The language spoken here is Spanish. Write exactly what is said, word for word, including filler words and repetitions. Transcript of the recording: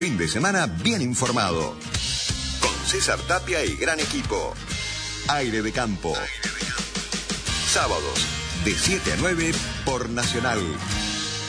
Fin de semana bien informado. Con César Tapia y gran equipo. Aire de campo. Sábados de siete a nueve por Nacional.